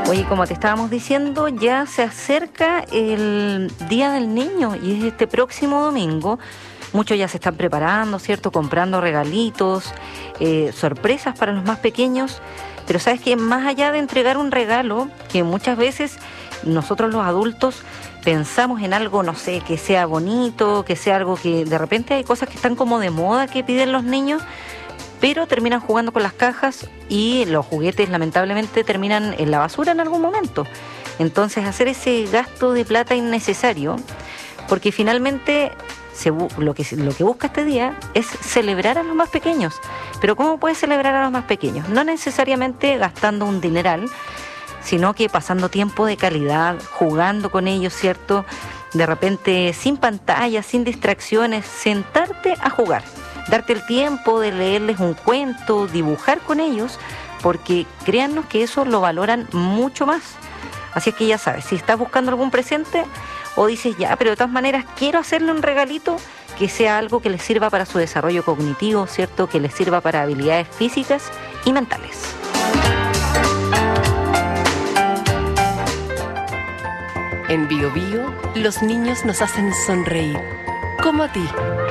Oye, como te estábamos diciendo, ya se acerca el Día del Niño y es este próximo domingo. Muchos ya se están preparando, ¿cierto? Comprando regalitos, sorpresas para los más pequeños. Pero sabes que más allá de entregar un regalo, que muchas veces nosotros los adultos pensamos en algo, no sé, que sea bonito, que sea algo que de repente hay cosas que están como de moda que piden los niños, pero terminan jugando con las cajas y los juguetes lamentablemente terminan en la basura en algún momento. Entonces hacer ese gasto de plata innecesario, porque finalmente lo que busca este día es celebrar a los más pequeños. Pero ¿cómo puedes celebrar a los más pequeños? No necesariamente gastando un dineral, sino que pasando tiempo de calidad, jugando con ellos, ¿cierto? De repente sin pantallas, sin distracciones, sentarte a jugar. Darte el tiempo de leerles un cuento, dibujar con ellos, porque créannos que eso lo valoran mucho más. Así es que ya sabes, si estás buscando algún presente o dices ya, pero de todas maneras quiero hacerle un regalito que sea algo que les sirva para su desarrollo cognitivo, ¿cierto? Que les sirva para habilidades físicas y mentales. En Bio Bio, los niños nos hacen sonreír, como a ti.